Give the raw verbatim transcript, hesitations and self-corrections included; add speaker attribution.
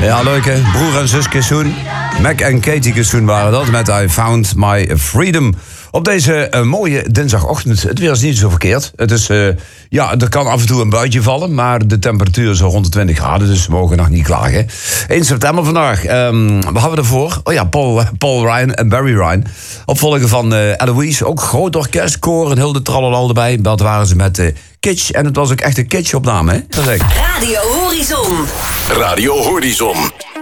Speaker 1: Ja, leuk hè. Broer en zus Kissoen. Mac en Katie Kissoen waren dat met I Found My Freedom. Op deze uh, mooie dinsdagochtend. Het weer is niet zo verkeerd. Het is, uh, ja, er kan af en toe een buitje vallen, maar de temperatuur is rond de twintig graden, dus we mogen nog niet klagen. één september vandaag. Um, we hadden ervoor, oh ja, Paul, Paul Ryan en Barry Ryan. Opvolger van uh, Eloise, ook groot orkest, koor en Hilde Trallalal erbij. Dat waren ze met uh, Kitsch en het was ook echt een Kitsch opname, hè? Dat is echt.
Speaker 2: Radio Horizon.
Speaker 3: Radio Horizon.